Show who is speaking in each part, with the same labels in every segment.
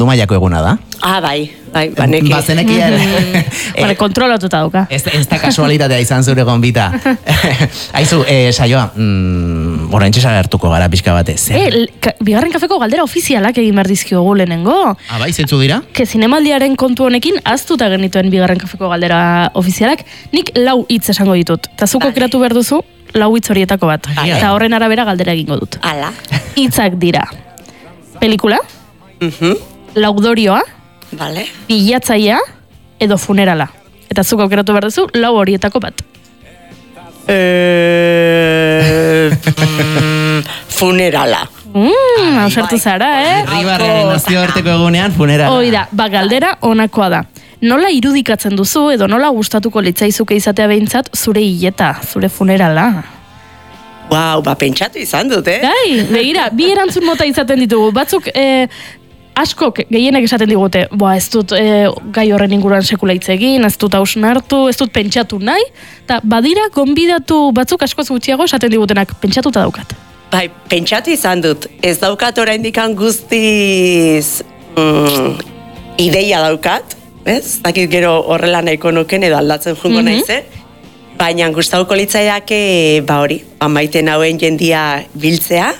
Speaker 1: Dumaiako eguna da.
Speaker 2: Bai, baneki.
Speaker 1: Bazenekia ere.
Speaker 3: Bale, kontrolatuta dauka.
Speaker 1: Ez da kasualitatea izan zure gonbita. Aizu, saioa, orain txesa gertuko gara pixka batez.
Speaker 3: Bigarren kafeko galdera ofizialak egin behar dizkiogu lehenengo.
Speaker 1: Bai, zentzu dira?
Speaker 3: Zinemaldiaren kontu honekin aztuta genituen bigarren kafeko galdera ofizialak, nik 4 hitz esango ditut. Eta zuko kreatu behar duzu, 4 hitz horietako bat. Eta horren arabera galdera egingo dut.
Speaker 2: Ala.
Speaker 3: Hitzak dira. Pelikula, laudorioa,
Speaker 2: Vale.
Speaker 3: Bilatzailea edo funerala. Eta zuko aukeratu behar duzu, 4 horietako bat.
Speaker 2: Funerala.
Speaker 3: Ausartu zara,
Speaker 1: Ribarren nazioarteko egunean funerala.
Speaker 3: Hoi da, galdera honakoa da. Nola irudikatzen duzu edo nola gustatuko litzaizuke izatea behintzat zure hileta, zure funerala?
Speaker 2: Wow, pentsatu izan dut,
Speaker 3: Gai, begira, 2 erantzun mota izaten ditugu. Batzuk, askok gehienek esaten digute, ez dut gai horren inguruan sekula hitz egin, ez dut hausnartu, ez dut pentsatu nahi, eta badira gonbidatu batzuk askoz gutxiago esaten digutenak, pentsatuta daukat.
Speaker 2: Bai, pentsatu izan dut, ez daukat oraindik guztiz ideia daukat, ez? Dakit gero horrela nahiko nuken edo aldatzen jungo naizen, baina gustatuko litzaiake, hori, maite nauen jendia biltzea,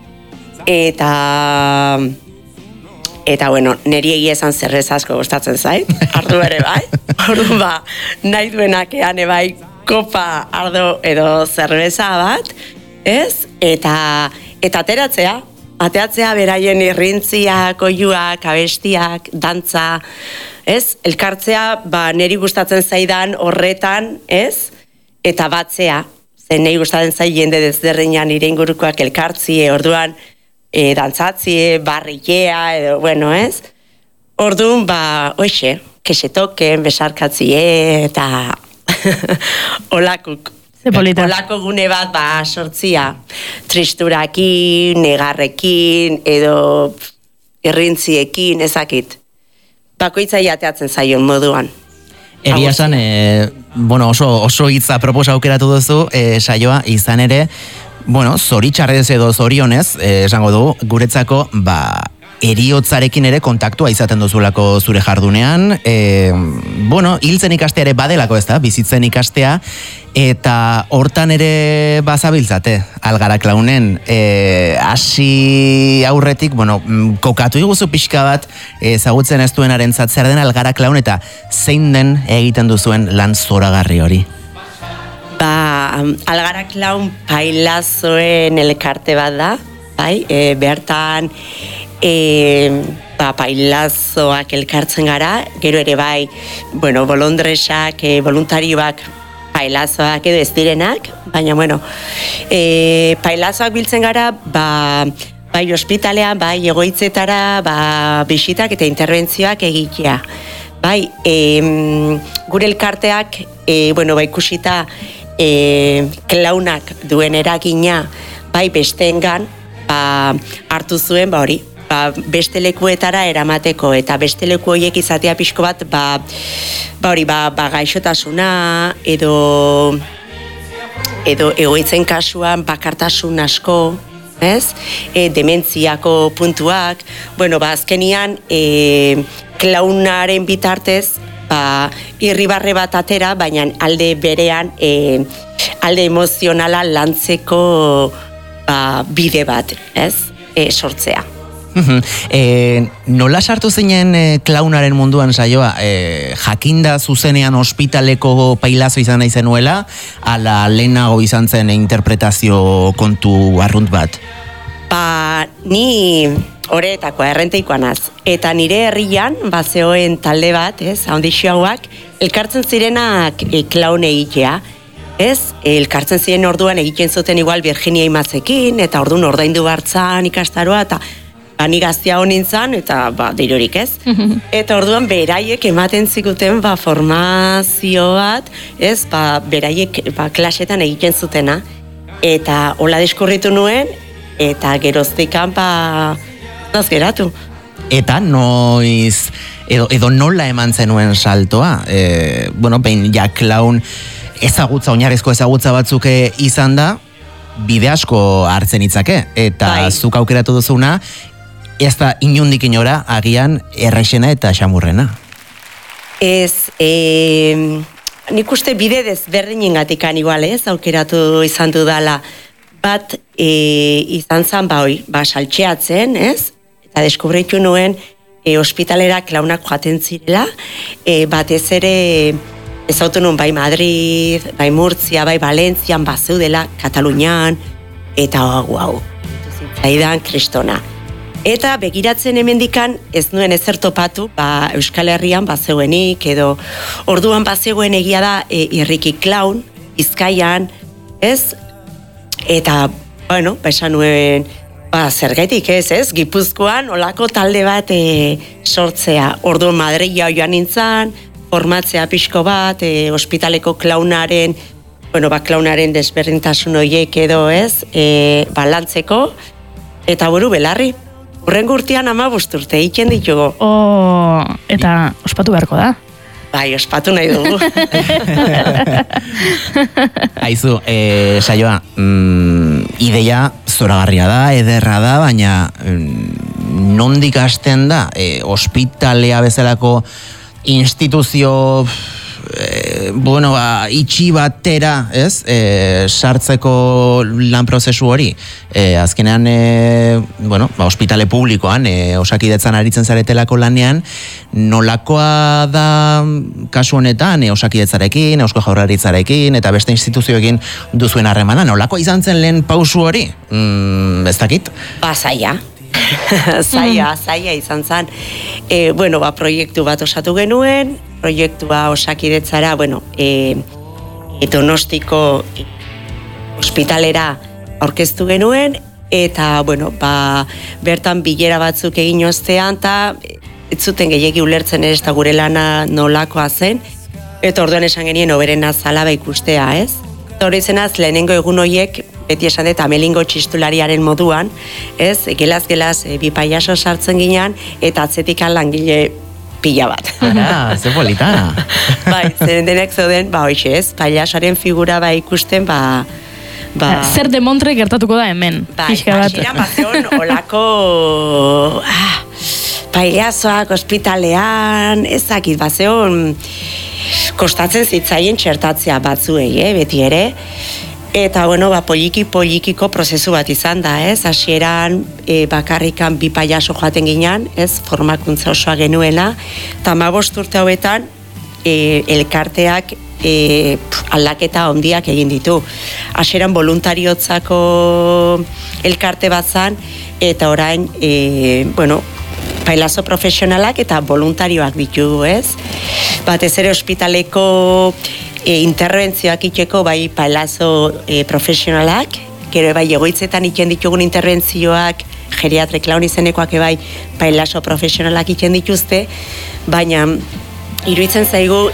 Speaker 2: eta bueno, niri egia esan zerrez asko gustatzen zait, ardu ere bai, ordu nahi duenakean bai kopa ardo edo zerbeza bat, ez? Eta ateatzea beraien irrintziak, oiuak, abestiak, dantza, ez? Elkartzea, niri gustatzen zaidan horretan, ez? Eta batzea, zen nahi gustatzen zai jende desderreinan nire ingurukoak elkartzie, orduan, dantzatzie, barrikea, edo, bueno, ez? Orduan, oixe, kesetoken, besarkatzie, eta olakuk. Olako gune bat, sortzia, tristurakin, negarrekin, edo irrintziekin, ezakit. Bakoitza jateatzen zaion moduan.
Speaker 1: Egia esan, oso hitza proposa aukeratu duzu, saioa, izan ere, zoritxarrez edo zorionez, esango du, guretzako, eriotzarekin ere kontaktua izaten duzulako zure jardunean, hiltzen ikastea ere badelako ez da, bizitzen ikastea, eta hortan ere bazabiltzate, Algara Klaunen, hasi aurretik, kokatu iguzu pixka bat, ezagutzen ez duenaren zer den Algara Klaun, eta zein den egiten duzuen lan zoragarri hori?
Speaker 2: Algara Klaun pailazoen elkarte bat da, bertan, pailazoak elkartzen gara, gero ere bolondresak, voluntarioak pailazoak edo ez direnak, baina pailazoak biltzen gara, bai ospitalean, bai egoitzetara, bisitak eta interbentzioak egitea. Gure elkarteak, ikusita klaunak duen eragina, besteengan, hartu zuen, beste lekuetara eramateko, eta beste leku horiek izatea pixko bat, gaixotasuna, edo egoitzen kasuan bakartasun asko, ez? Dementziako puntuak, azkenian, klaunaren bitartez, irribarre bat atera, baina alde berean, alde emozionala lantzeko bide bat, ez? Sortzea.
Speaker 1: Nola sartu zinen klaunaren munduan saioa, jakinda zuzenean ospitaleko pailazo izan nahi zenuela, ala lehenago izan zen interpretazio kontu arrunt bat?
Speaker 2: Ni horretakoa, errenteikoa naz. Eta nire herrian, zegoen talde bat, haundixoagoak, elkartzen zirenak klaun egitea, elkartzen ziren orduan egiten zuten igual Virginia Imazekin, eta orduan ordaindu bartzan ikastaroa, eta ni gaztia honin zan, eta dirurik ez. Eta orduan beraiek ematen zikuten formazio bat, beraiek klasetan egiten zutena. Eta hola deskurritu nuen, eta geroztikan geratu.
Speaker 1: Eta noiz, edo nola eman zenuen saltoa? Behin klaun ezagutza, oinarrizko ezagutza batzuk izan da, bide asko hartzen itzake, eta zuk aukeratu duzuna, ez da inundik inora agian erraixena eta xamurrena.
Speaker 2: Ez, nik uste bide desberdinengatik igual, aukeratu izan dudala. Bat izan zan, saltxeatzen, eta deskubritu nuen ospitalera klaunak joaten zirela, batez ere ezautu nuen bai Madrid, bai Murtzia, bai Valentzian, zeudela, Katalunian, eta guau, zitzaidan kristona. Eta begiratzen hemendikan ez nuen ezer topatu, Euskal Herrian bazeuenik, edo orduan bazeuen egia da irriki klaun, Bizkaian, Eta, esan nuen, zergaitik Gipuzkoan olako talde bat sortzea. Orduan Madrila joan nintzen, formatzea pixko bat, ospitaleko klaunaren, klaunaren desberdintasun horiek edo balantzeko, eta belarri. Hurrengo urtean 15 urte egiten ditugu.
Speaker 3: Eta ospatu beharko da.
Speaker 2: Bai, ospatu nahi dugu.
Speaker 1: Aizu, saioa, ideia zoragarria da, ederra da, baina nondik hasten da ospitalea bezalako instituzio itxi batera, sartzeko lan prozesu hori. Azkenean, ospitale publikoan, Osakidetzan aritzen zaretelako lanean, nolakoa da kasu honetan, Osakidetzarekin, Eusko Jaurlaritzarekin, eta beste instituzioekin duzuen harremana, nolakoa izan zen lehen pausu hori? Ez dakit?
Speaker 2: Zaila. Zaila izan zen. Proiektu bat osatu genuen, proiektua Osakidetzara, Donostiko ospitalera aurkeztu genuen, eta, bertan bilera batzuk egin ostean, eta ez zuten gehiegi ulertzen ere, eta gure lana nolakoa zen, eta orduan esan genien oberena zala ikustea, Eta hori zenaz, lehenengo egun horiek, beti esan dut, amelingo txistulariaren moduan, gelaz, bi pailaso sartzen ginean, eta atzetikan langile pila bat.
Speaker 1: Ara, ze polita.
Speaker 2: Zeren denek zeuden, pailasoaren figura ikusten,
Speaker 3: zer demontre gertatuko da hemen.
Speaker 2: Hasieran bazion olako pailazoak ospitalean, ezakit, bazion kostatzen zitzaien txertatzea batzuei, beti ere. Eta, poliki-polikiko prozesu bat izan da, Hasieran bakarrikan bi pailaso joaten ginean, formakuntza osoa genuela, eta 15 urte hauetan elkarteak aldaketa handiak egin ditu. Hasieran voluntariotzako elkarte bat zan, eta orain, pailazo profesionalak eta voluntarioak ditugu, Batez ere ospitaleko interbentzioak itxeko bai pailazo profesionalak, gero bai egoitzetan iten ditugun interbentzioak, geriatre klaun izenekoak bai pailazo profesionalak iten dituzte, baina iruditzen zaigu,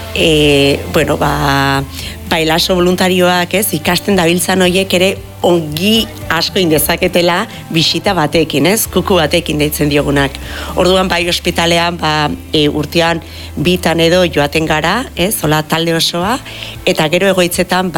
Speaker 2: pailazo voluntarioak ikasten dabiltzan horiek ere ongi asko indezaketela bisita batekin, kuku batekin deitzen diogunak. Orduan bai ospitalean, urtean bitan edo joaten gara, hola talde osoa, eta gero egoitzetan,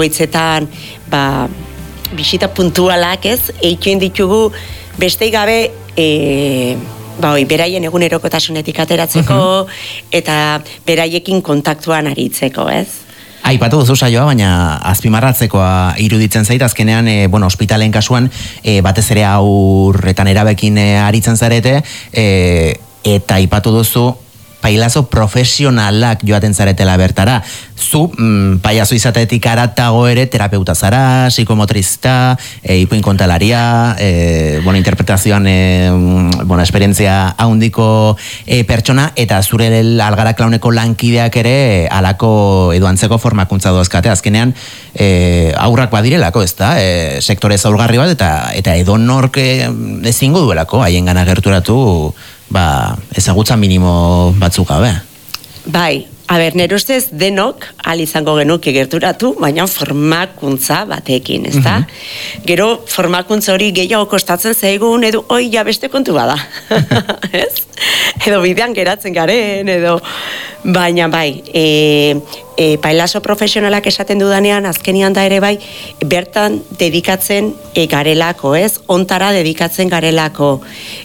Speaker 2: bisita puntualak, eituen ditugu bestei gabe, beraien egunerokotasunetik ateratzeko, eta beraiekin kontaktuan aritzeko,
Speaker 1: Aipatu duzu saioa, baina azpimarratzekoa iruditzen zait, azkenean, ospitalen kasuan, batez ere aurretan erabekin aritzen zarete, eta aipatu duzu, pailazo profesionalak joaten zaretela bertara. Zu, pailazo izatetik aratago ere, terapeuta zara, psikomotrizista, ipuin kontalaria, interpretazioan, esperientzia haundiko pertsona, eta zure Algara Klauneko lankideak ere, alako edo antzeko formakuntza dozkate. Azkenean, aurrak badirelako, ez da, sektore zaurgarri bat, eta edo nork ezingo duelako, haien gana gerturatu, ezagutza minimo batzuk gabe.
Speaker 2: Bai, nire ustez denok izango genuke gerturatu, baina formakuntza batekin, ez da? Gero formakuntza hori gehiago kostatzen zaigun, edo beste kontu bada. Ez? Edo bidean geratzen garen, edo Baina bai, pailazo profesionalak esaten dudanean, azkenian da ere bai, bertan dedikatzen garelako, ez? Ontara dedikatzen garelako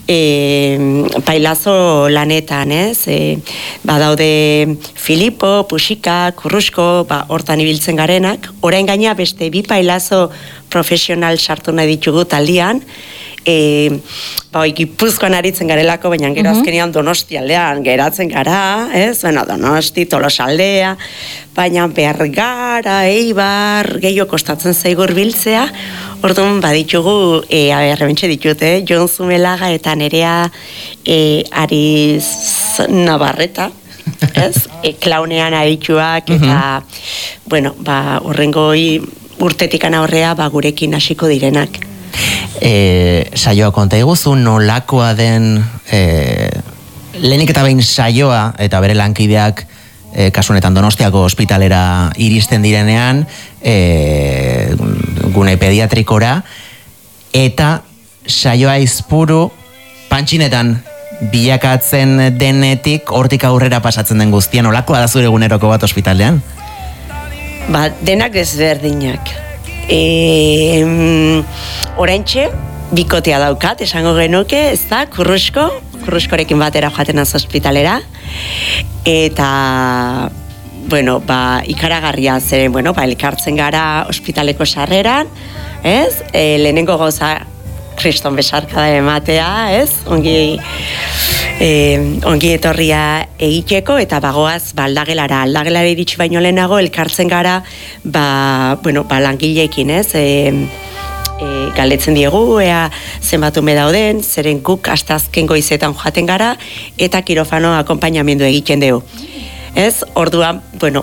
Speaker 2: pailazo lanetan, ez? Badaude Filipo, Puxika, Kurrusko, hortan ibiltzen garenak, orain gaina beste bi pailazo profesional sartu nahi ditugu taldian, Gipuzkoan aritzen garelako, baina gero azkenean Donosti aldean geratzen gara, ez? Bueno, Donosti, Tolosaldea, baina Bergara, Eibar, gehiago kostatzen zaigur biltzea, orduan baditugu, hementxe ditute, Jon Zumelaga eta Nerea Ariz Navarreta, ez? Klaunean adituak, eta, bueno, urrengo urtetikan aurrea gurekin hasiko direnak.
Speaker 1: Saioa konta iguzu, nolakoa den lehenik eta behin saioa eta bere lankideak kasunetan Donostiako ospitalera iristen direnean gune pediatrikora, eta saioa izpuru pantxinetan bilakatzen denetik hortik aurrera pasatzen den guztian, nolakoa da zure eguneroko bat ospitalean?
Speaker 2: Denak ezberdinak. Oraintxe, bikotea daukat, esango genuke, ez da, Kurruskorekin batera joaten az ospitalera, eta, bueno, ikaragarria zen, bueno, elkartzen gara ospitaleko sarreran, ez? Lehenengo gauza, kriston besarkada ematea, ez? Ongi etorria egiteko, eta bagoaz aldagelara iritsi baino lehenago elkartzen gara langileekin, ez? Galdetzen diegu, ea zenbat ume dauden, zeren guk hasta azken goizetan joaten gara, eta kirofano akonpainamendu egiten dugu. Ez? Orduan,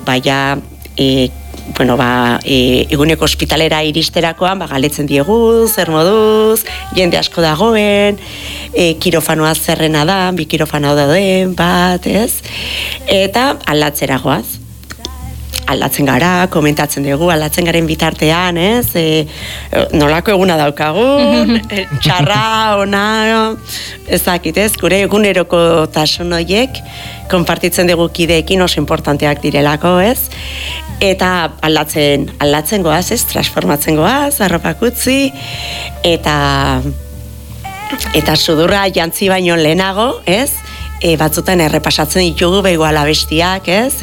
Speaker 2: eguneko ospitalera iristerakoan, galdetzen diegu, zer moduz, jende asko dagoen, kirofanoa zerrena da, bi kirofano dauden, ez? Eta aldatzera goaz. Aldatzen gara, komentatzen dugu, aldatzen garen bitartean, ez? Nolako eguna daukagun, txarra, ona, ezakit, ez? Gure eguneroko tasun horiek, konpartitzen dugu kideekin oso importanteak direlako, ez? Eta aldatzen goaz, ez? Transformatzen goaz, arropak utzi, eta sudurra jantzi baino lehenago, ez? Batzutan errepasatzen ditugu begoala bestiak, ez?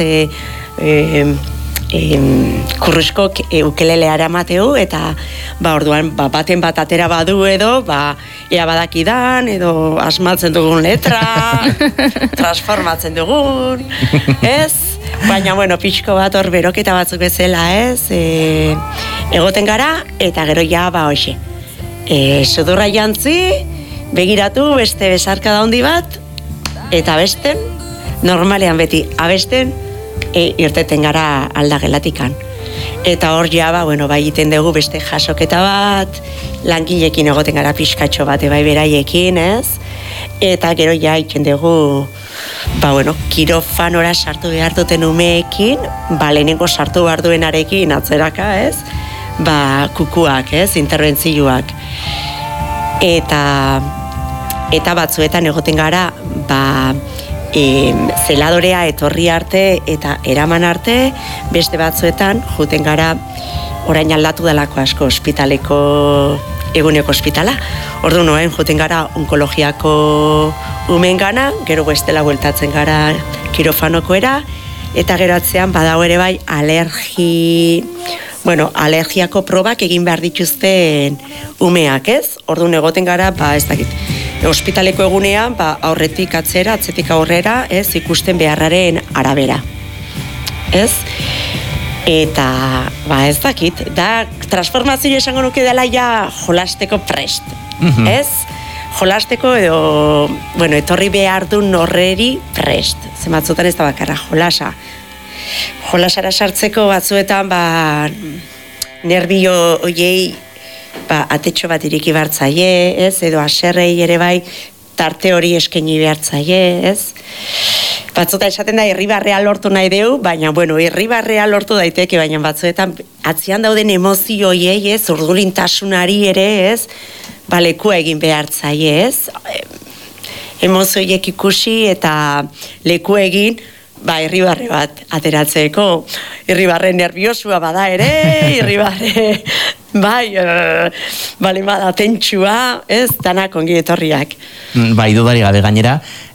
Speaker 2: Kurruskok ukeleleara mateu, eta orduan baten bat atera badu edo, ea badakidan, edo asmatzen dugun letra, transformatzen dugun, ez? Baina, pixko bat hor beroketa batzuk bezala, ez? Egoten gara, eta gero ja, hoxe. Sudurra jantzi, begiratu, beste besarka da handi bat, eta abesten, normalean beti abesten, irteten gara aldagelatikan. Eta hor ja, egiten dugu beste jasoketa bat, langileekin egoten gara pixkatxo bat, beraiekin, ez? Eta gero ja, egiten dugu, kirofanora sartu behar duten umeekin, lehenengo sartu behar duenarekin atzeraka, ez? Kukuak, ez? Interbentzioak. Eta batzuetan egoten gara, zeladorea etorri arte eta eraman arte, beste batzuetan juten gara orain aldatu dalako asko ospitaleko eguneko ospitala. Ordu noen juten gara onkologiako umengana, gero bestela bueltatzen gara kirofanokoera, eta gero atzean badago ere bai alergiako probak egin behar dituzten umeak, ez? Ordu egoten gara, ez dakit, ospitaleko egunean, aurretik atzera, atzetik aurrera, ez, ikusten beharraren arabera. Ez? Eta, ez dakit, da, transformazio esango nuke dela ja jolasteko prest. Ez? Jolasteko edo, etorri behar du norreri prest. Zematzutan ez da bakarra, jolasa. Jolasara sartzeko batzuetan, nerbio oiei, atetxo bat iriki behartzaie, ez? Edo aserrei ere bai tarte hori eskaini behartzaie, ez? Batzuta esaten da irribarrea lortu nahi deu, baina, irribarrea lortu daiteke, baina batzuetan atzian dauden emozio hoiei, ez? Urdurintasunari ere, ez? Lekua egin behartzaie, ez? Emozio horiek ikusi eta leku egin, irribarre bat ateratzeko, irribarre nerviosua bada ere, irribarre, balimada tentsua, ez, danak ongi etorriak.
Speaker 1: Bai, dudari gabe gainera,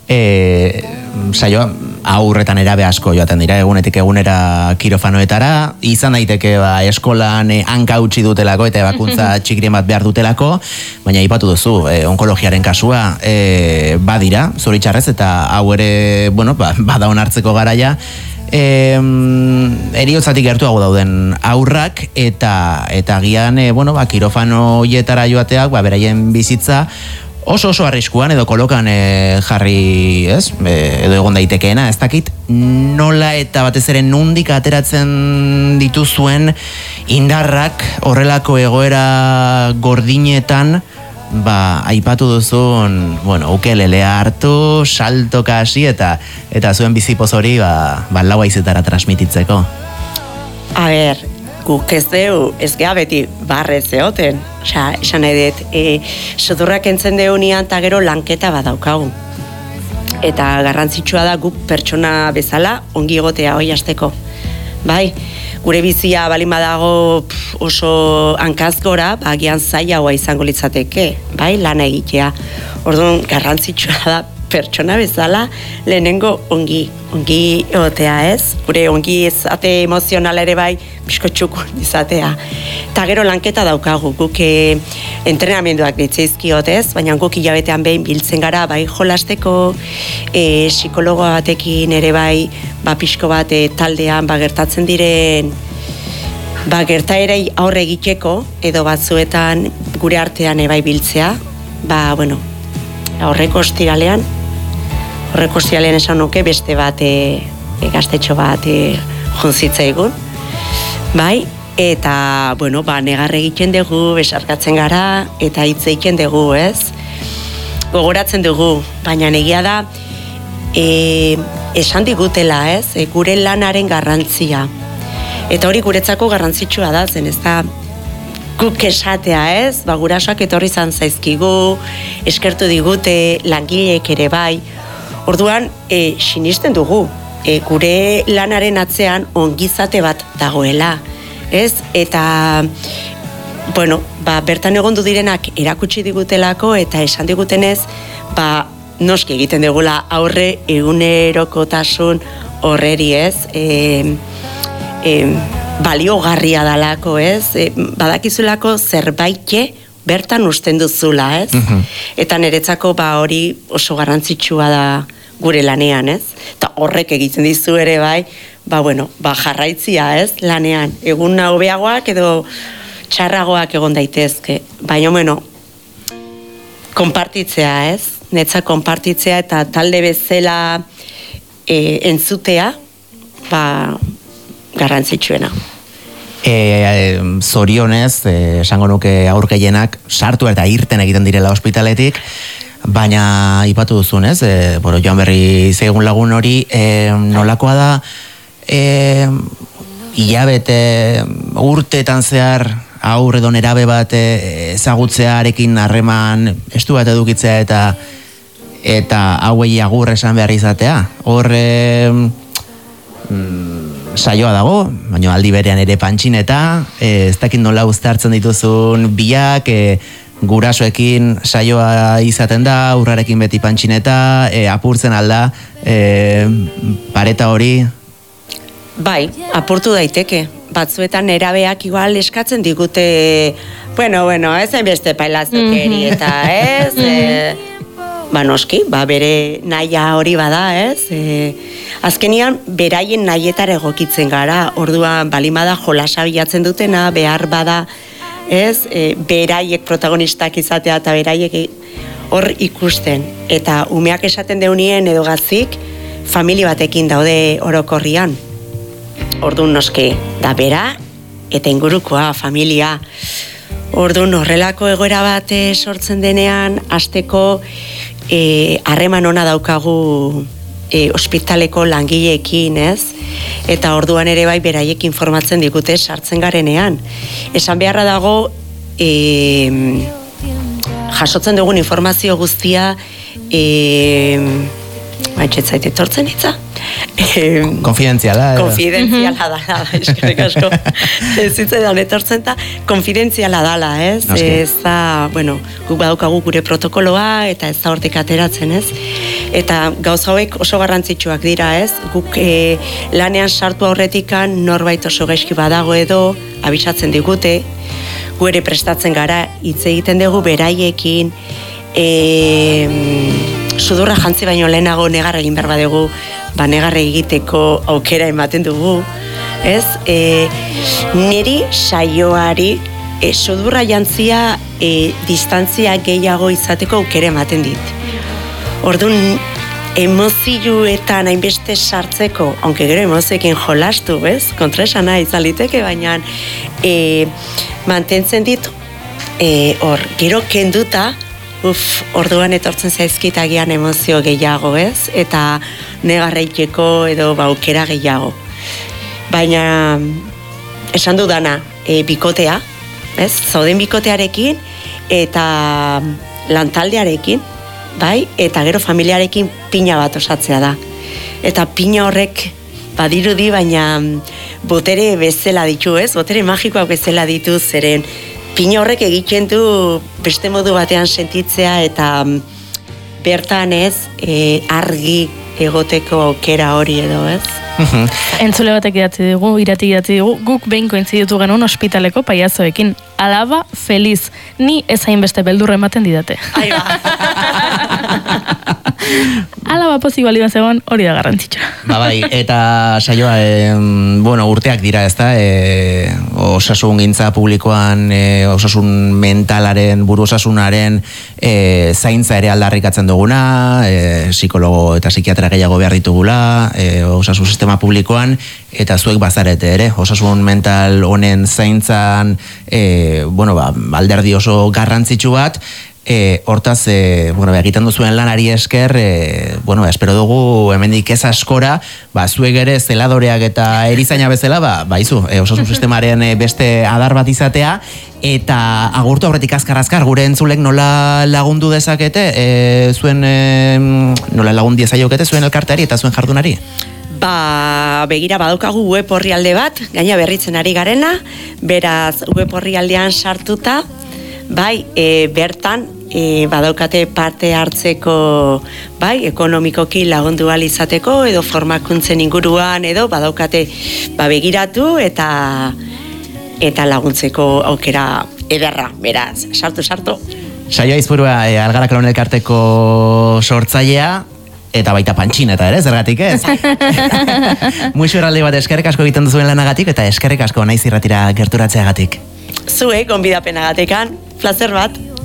Speaker 1: saioa aurretan erabe asko joaten dira, egunetik egunera kirofanoetara, izan daiteke eskolan hanka utzi dutelako eta ebakuntza txikiren bat behar dutelako, baina aipatu duzu, onkologiaren kasua badira, zoritxarrez, eta hau ere, bada onartzeko garaia, eriotzatik gertuago dauden aurrak eta gian, kirofano hietara joateak, beraien bizitza oso arriskuan edo kolokan jarri, ez? Edo egon daitekeena, ez dakit nola eta batez ere nondik ateratzen dituzuen indarrak horrelako egoera gordinetan, aipatu duzun, ukelelea hartu, saltoka hasi eta zuen bizipoz hori lau haizetara transmititzeko.
Speaker 2: A ber, guk ez geha beti barrez egoten. Esan edet, sudurrak entzen deunian eta gero lanketa badaukagu. Eta garrantzitsua da guk pertsona bezala ongi egotea hoi hasteko. Bai, gure bizia balin badago oso hankaz gora, agian zailagoa izango litzateke, bai, lana egitea. Orduan garrantzitsua da pertsona bezala lehenengo ongi egotea, ez? Gure ongi izate emozionala ere bai, bizkotxukun izatea. Eta gero lanketa daukagu, guk entrenamenduak ditzeizkiot, ez? Baina guk hilabetean behin biltzen gara, bai jolasteko, psikologoa batekin ere bai, pixko bat taldean gertatzen diren, gertaerei aurre egiteko, edo batzuetan gure artean bai biltzea, horreko ostiralean esan nuke beste bat gaztetxo bat jonzitzaigun, bai, eta, negar egiten dugu, besarkatzen gara, eta hitz egiten dugu, ez? Gogoratzen dugu, baina egia da, esan digutela, ez? Gure lanaren garrantzia. Eta hori guretzako garrantzitsua da, zen ez da, guk esatea, ez? Gurasoak etorri izan zaizkigu, eskertu digute, langileek ere bai. Orduan, sinisten dugu, gure lanaren atzean ongizate bat dagoela, ez? Eta, bertan egondu direnak erakutsi digutelako eta esan digutenez, noski egiten dugula aurre egunerokotasun horreri, ez? Baliogarria dalako, ez? Badakizulako zerbaite bertan usten duzula, ez? Eta niretzako hori oso garrantzitsua da gure lanean, ez? Eta horrek egiten dizu ere bai, jarraitzia, ez? Lanean, egun hobeagoak edo txarragoak egon daitezke. Baina, konpartitzea, ez? Netza konpartitzea eta talde bezala entzutea, garrantzitsuena.
Speaker 1: Zorionez, esango nuke aur gehienak sartu eta irten egiten direla ospitaletik, baina ipatu duzun, ez? Joan Berri zeigun lagun hori, nolakoa da, hilabete urteetan zehar aur edo nerabe bat ezagutzearekin harreman estu bat edukitzea eta hauei agur esan behar izatea. Hor saioa dago, baina aldi berean ere pantxineta, ez dakit nola uztartzen dituzun biak, gurasoekin saioa izaten da, urrarekin beti pantxineta, apurtzen alda, pareta hori?
Speaker 2: Bai, apurtu daiteke. Batzuetan nerabeak igual eskatzen digute, ez hainbeste pailazokeri eta ez, noski, bere naia hori bada, ez? Azkenian, beraien naietara egokitzen gara, orduan balimada jolasa bilatzen dutena, behar bada, ez? Beraiek protagonistak izatea eta beraiek hor ikusten. Eta umeak esaten deunien edo gazik, familia batekin daude orokorrian. Orduan noski, da bera, eta ingurukoa, familia. Orduan horrelako egoera bat sortzen denean, hasteko harreman ona daukagu ospitaleko langileekin, ez? Eta orduan ere bai beraiek informatzen digute sartzen garenean. Esan beharra dago, jasotzen dugun informazio guztia, baitxetzait etortzen hitza?
Speaker 1: Konfidentziala.
Speaker 2: Konfidentziala dala, eskerrik asko. Ez zitzaidan etortzen eta konfidentziala dala, ez? Ez da, bueno, guk badaukagu gure protokoloa eta ez da hortik ateratzen, ez? Eta gauza hauek oso garrantzitsuak dira, ez? Guk lanean sartu aurretikan norbait oso gaizki badago edo abisatzen digute, gu ere prestatzen gara, hitz egiten dugu beraiekin, sudurra jantzi baino lehenago negar egin behar badugu, negar egiteko aukera ematen dugu, ez? Niri saioari sudurra jantzia distantzia gehiago izateko aukera ematen dit. Orduan, emozioetan hainbeste sartzeko, aunque gero emozioekin jolastu, ez? Kontraesana izan liteke, baina mantentzen dit, hor, gero kenduta, orduan etortzen zaizkitagian emozio gehiago, ez? Eta negarreiteko edo aukera gehiago. Baina, esan dudana, bikotea, ez? Zauden bikotearekin eta lantaldearekin, bai? Eta gero familiarekin pina bat osatzea da. Eta pina horrek badirudi, baina botere bezala ditu, ez? Botere magikoak bezala ditu, zeren pina horrek egiten du beste modu batean sentitzea eta bertan, ez, argi egoteko aukera hori edo, ez?
Speaker 3: Entzule batek idatzi dugu, irati idatzi dugu, guk behin kointziditu genuen ospitaleko paiazoekin. Alaba feliz, ni ez hainbeste beldurra ematen didate.
Speaker 2: Aiba.
Speaker 3: Alaba pozik bali bazegoen hori da garrantzitsua.
Speaker 1: Bai, eta saioa, bueno, urteak dira, ezta? Osasun gintza publikoan, osasun mentalaren, buru osasunaren zaintza ere aldarrikatzen duguna, psikologo eta psikiatra gehiago behar ditugula, osasun sistema publikoan, eta zuek bazarete ere, osasun mental honen zaintzan, bueno, alderdi oso garrantzitsu bat, hortaz, bueno, egiten duzuen lanari esker, bueno, espero dugu hemendik ez askora, zuek ere zeladoreak eta erizaina bezala, izu, osasun sistemaren beste adar bat izatea, eta agurtu aurretik azkar gure entzulek nola lagundu dezakete, nola lagun diezaiokete zuen elkarteari eta zuen jardunari?
Speaker 2: Begira badaukagu web orrialde bat, gaina berritzen ari garena, beraz web orrialdean sartuta, bertan badaukate parte hartzeko, ekonomikoki lagundu ahal izateko, edo formakuntzen inguruan, edo badaukate begiratu eta laguntzeko aukera ederra, beraz, sartu.
Speaker 1: Saioa Izpurua, Algara Klon elkarteko sortzailea, eta baita pantxineta ere, zergatik ez? Muixo erralde bat eskerrik asko egiten duzuen lanagatik, eta eskerrik asko naiz irratira gerturatzeagatik.
Speaker 2: Zuek, gonbidapenagatekan, plazer bat.